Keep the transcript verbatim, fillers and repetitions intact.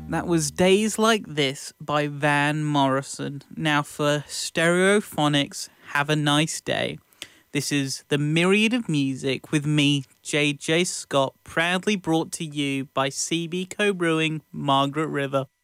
That was Days Like This by Van Morrison. Now for Stereophonics, have a nice day. This is The Myriad of Music with me, J J Scott, proudly brought to you by C B Co Brewing, Margaret River.